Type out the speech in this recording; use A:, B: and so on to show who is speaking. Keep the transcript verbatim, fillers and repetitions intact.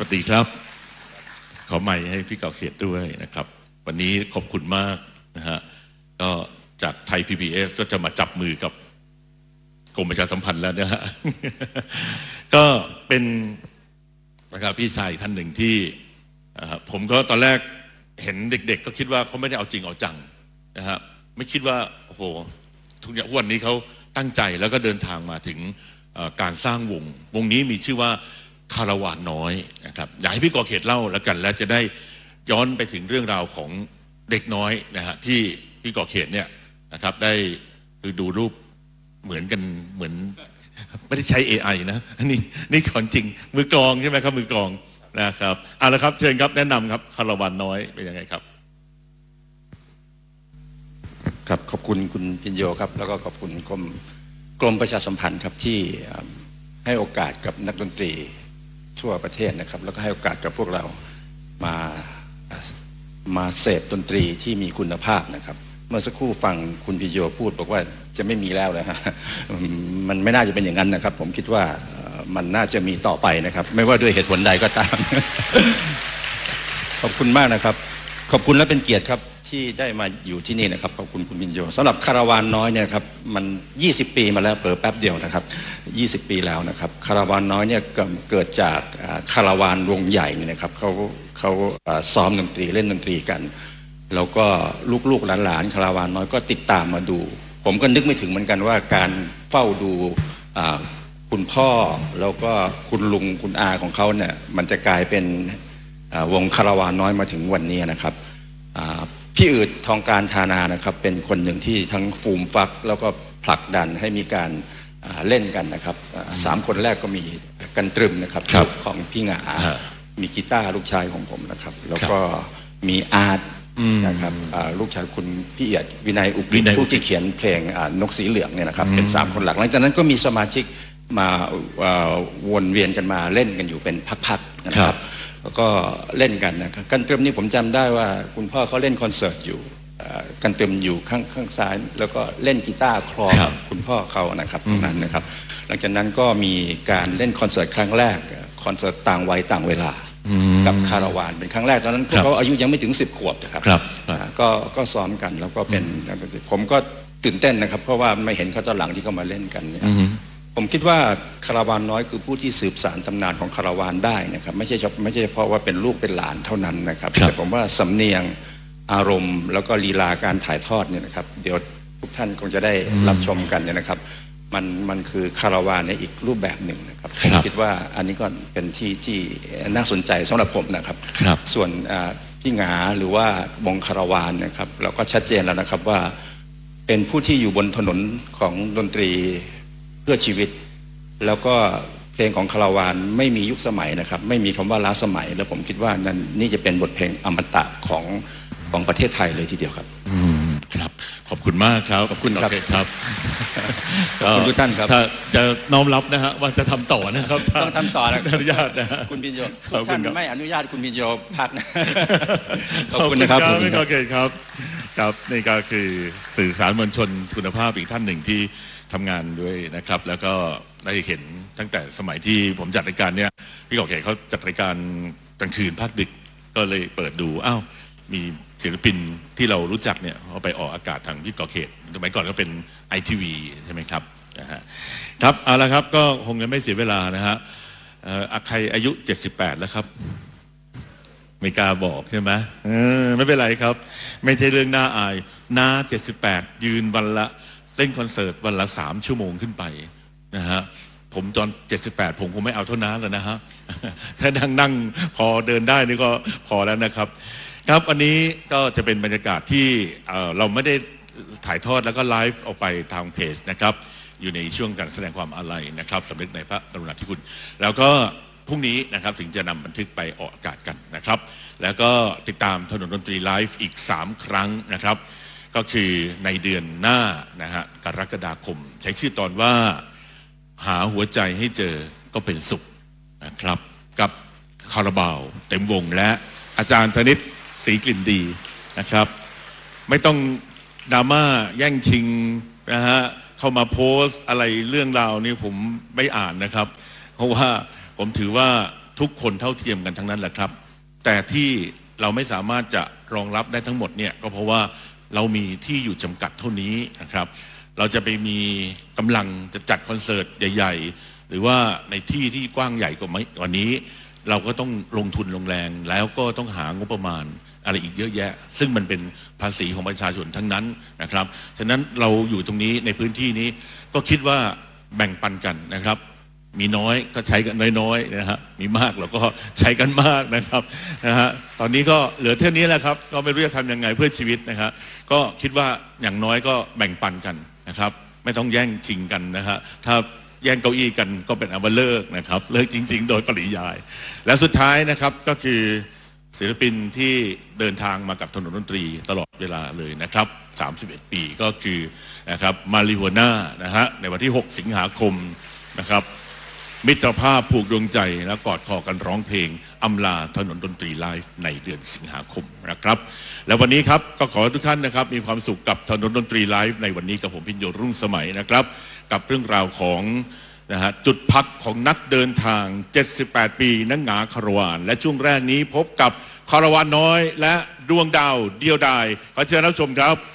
A: วัสดีครับขอไมค์ให้พี่เก่าเขตด้วยนะครับวันนี้ขอบคุณมากนะฮะก็จากไทย พี บี เอส ก็จะมาจับมือกับกรมประชาสัมพันธ์แล้วนะฮะ ก็เป็นนะครับพี่ชายท่านหนึ่งที่ผมก็ตอนแรกเห็นเด็กๆก็คิดว่าเขาไม่ได้เอาจริงเอาจังนะฮะไม่คิดว่าโอ้โหทุกอย่างวันนี้เขาตั้งใจแล้วก็เดินทางมาถึงการสร้างวงวงนี้มีชื่อว่าคาราวานน้อยนะครับอยากให้พี่ก่อเขตเล่าแล้วกันและจะได้ย้อนไปถึงเรื่องราวของเด็กน้อยนะฮะที่พี่ก่อเขตเนี่ยนะครับได้ดูรูปเหมือนกันเหมือนไม่ได้ใช้ เอ ไอ นะนี่นี่ของจริงมือกลองใช่ไหมครับมือกลองนะครับเอาละครับเชิญครับแนะนำครับคาราวานน้อยเป็นยังไงครับ
B: ครับขอบคุณคุณพิญโยครับแล้วก็ขอบคุณกรมกรมประชาสัมพันธ์ครับที่ให้โอกาสกับนักดนตรีทั่วประเทศนะครับแล้วก็ให้โอกาสกับพวกเรามามาเสพดนตรีที่มีคุณภาพนะครับเมื่อสักครู่ฟังคุณพิญโยพูดบอกว่าจะไม่มีแล้วเลยฮะมันไม่น่าจะเป็นอย่างนั้นนะครับผมคิดว่ามันน่าจะมีต่อไปนะครับไม่ว่าด้วยเหตุผลใดก็ตามขอบคุณมากนะครับขอบคุณและเป็นเกียรติครับที่ได้มาอยู่ที่นี่นะครับขอบคุณคุณพิญโยสำหรับคาราวานน้อยเนี่ยครับมันยี่สิบปีมาแล้วเผลอแป๊บเดียวนะครับยี่สิบปีแล้วนะครับคาราวานน้อยเนี่ยเกิดจากคาราวานวงใหญ่เนี่ยนะครับเขาเขาซ้อมดนตรีเล่นดนตรีกันแล้วก็ลูกๆหลานๆคาราวานน้อยก็ติดตามมาดูผมก็นึกไม่ถึงเหมือนกันว่าการเฝ้าดูคุณพ่อแล้วก็คุณลุงคุณอาของเขาเนี่ยมันจะกลายเป็นวงคาราวานน้อยมาถึงวันนี้นะครับพี่อืดทองการธานานะครับเป็นคนหนึ่งที่ทั้งฟูมฟักแล้วก็ผลักดันให้มีการเล่นกันนะครับสามคนแรกก็มีกันตรึมนะครับของพี่หงามีกีตาร์ลูกชายของผมนะครับแล้วก็มีอาร์ตนะครับลูกชายคุณพี่เอียดวินัยอุปรินผู้ที่เขียนเพลงนกสีเหลืองเนี่ยนะครับเป็นสามคนหลักหลังจากนั้นก็มีสมาชิกมาวนเวียนกันมาเล่นกันอยู่เป็นพักๆนะครับแล้วก็เล่นกันนะครับกันเติมนี่ผมจำได้ว่าคุณพ่อเขาเล่นคอนเสิร์ตอยู่กันเติมอยู่ข้างข้างซ้ายแล้วก็เล่นกีตาร์คลอคุณพ่อเขานะครับตรงนั้นนะครับหลังจากนั้นก็มีการเล่นคอนเสิร์ตครั้งแรกคอนเสิร์ตต่างวัยต่างเวลากับคาราวานเป็นครั้งแรกตอนนั้นพวกเขาอายุยังไม่ถึงสิบขวบนะครับก็ก็ซ้อมกันแล้วก็เป็นผมก็ตื่นเต้นนะครับเพราะว่าไม่เห็นเขาตอนหลังที่เขามาเล่นกันเนี่ยผมคิดว่าคาราวานน้อยคือผู้ที่สืบสานตำนานของคาราวานได้นะครับไม่ใช่ไม่ใช่เฉพาะว่าเป็นลูกเป็นหลานเท่านั้นนะครับแต่ผมว่าสำเนียงอารมณ์แล้วก็ลีลาการถ่ายทอดเนี่ยนะครับเดี๋ยวทุกท่านคงจะได้รับชมกันเนี่ยนะครับมันมันคือคาราวานในอีกรูปแบบหนึ่งนะครับผมคิดว่าอันนี้ก็เป็นที่ที่น่าสนใจสำหรับผมนะครับส่วนพี่หงาหรือว่าวงคาราวานนะครับเราก็ชัดเจนแล้วนะครับว่าเป็นผู้ที่อยู่บนถนนของดนตรีเพื่อชีวิตแล้วก็เพลงของคาราวานไม่มียุคสมัยนะครับไม่มีคำว่าล้าสมัยแล้วผมคิดว่านั่นนี่จะเป็นบทเพลงอมตะของของประเทศไทยเลยทีเดียวครับ
A: อืมครับขอบคุณมากครับขอบคุณครับครับ
B: ขอบคุณทุกท่านครับ
A: ถ้าจะน้อมรับนะฮะว่าจะทำต่อนะครับ
B: ต้องทำต่อนะครับ
A: อนุญาตนะ
B: คุณพิญโยทุกท่านไม่อนุญาตคุณพิญโยพักนะขอบคุณ
A: นะครับขอบคุณครับครับครับนี่ก็คือสื่อสารมวลชนคุณภาพอีกท่านหนึ่งที่ทำงานด้วยนะครับแล้วก็ได้เห็นตั้งแต่สมัยที่ผมจัดรายการเนี้ยพี่ก่อเขตเขาจัดรายการกลางคืนภาคดึกก็เลยเปิดดูอ้าวมีศิลปินที่เรารู้จักเนี่ยเขาไปออกอากาศทางพี่ก่อเขตสมัยก่อนก็เป็น ไอ ที วี ใช่ไหมครับนะฮะครับเอาละครับก็คงจะไม่เสียเวลานะฮะใครอายุเจ็ดสิบแปดแล้วครับไม่กล้าบอกใช่ไหมเออไม่เป็นไรครับไม่ใช่เรื่องน่าอายน้าเจ็ดสิบแปดยืนวันละเล่นคอนเสิร์ตวันละสามชั่วโมงขึ้นไปนะฮะผมตอนเจ็ดสิบแปดผมคงไม่เอาเท่านั้นแล้วนะฮะถ้านั่งนั่งพอเดินได้นี่ก็พอแล้วนะครับครับอันนี้ก็จะเป็นบรรยากาศที่เราไม่ได้ถ่ายทอดแล้วก็ไลฟ์ออกไปทางเพจนะครับอยู่ในช่วงการแสดงความอาลัยนะครับสำนึกในพระกรุณาธิคุณแล้วก็พรุ่งนี้นะครับถึงจะนำบันทึกไปออกอากาศกันนะครับแล้วก็ติดตามถนนดนตรีไลฟ์อีกสามครั้งนะครับก็คือในเดือนหน้านะฮะกรกฎาคมใช้ชื่อตอนว่าหาหัวใจให้เจอก็เป็นสุขนะครับกับคาราบาวเต็มวงและอาจารย์ธนิตศรีกลิ่นดีนะครับไม่ต้องดราม่าแย่งชิงนะฮะเข้ามาโพสอะไรเรื่องราวนี้ผมไม่อ่านนะครับเพราะว่าผมถือว่าทุกคนเท่าเทียมกันทั้งนั้นแหละครับแต่ที่เราไม่สามารถจะรองรับได้ทั้งหมดเนี่ยก็เพราะว่าเรามีที่อยู่จำกัดเท่านี้นะครับเราจะไปมีกำลังจะจัดคอนเสิร์ตใหญ่ๆหรือว่าในที่ที่กว้างใหญ่กว่านี้เราก็ต้องลงทุนลงแรงแล้วก็ต้องหางบประมาณอะไรอีกเยอะแยะซึ่งมันเป็นภาษีของประชาชนทั้งนั้นนะครับฉะนั้นเราอยู่ตรงนี้ในพื้นที่นี้ก็คิดว่าแบ่งปันกันนะครับมีน้อยก็ใช้กันน้อยๆนะฮะมีมากเราก็ใช้กันมากนะครับนะฮะตอนนี้ก็เหลือเท่านี้แหละครับก็ไม่รู้จะทำยังไงเพื่อชีวิตนะครับก็คิดว่าอย่างน้อยก็แบ่งปันกันนะครับไม่ต้องแย่งชิงกันนะฮะถ้าแย่งเก้าอี้กันก็เป็นอันว่าเลิกนะครับเลิกจริงๆโดยปริยายและสุดท้ายนะครับก็คือศิลปินที่เดินทางมากับถนนดนตรีตลอดเวลาเลยนะครับสามสิบเอ็ดปีก็คือนะครับมาริโฮน่านะฮะในวันที่หกสิงหาคมนะครับมิตรภาพผูกดวงใจและกอดคอกันร้องเพลงอำลาถนนดนตรีไลฟ์ในเดือนสิงหาคมนะครับและวันนี้ครับก็ขอทุกท่านนะครับมีความสุขกับถนนดนตรีไลฟ์ในวันนี้กับผมพิญโยรุ่งสมัยนะครับกับเรื่องราวของนะฮะจุดพักของนักเดินทางเจ็ดสิบแปดปีนักหงาคารวานและช่วงแรกนี้พบกับคารวานน้อยและดวงดาวเดียวดายขอเชิญรับชมครับ